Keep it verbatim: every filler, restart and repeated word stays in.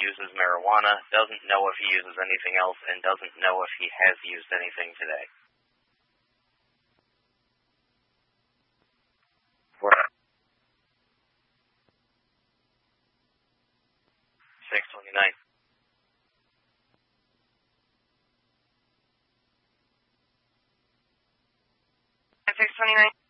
uses marijuana, doesn't know if he uses anything else, and doesn't know if he has used anything today. six twenty-nine. six twenty-nine.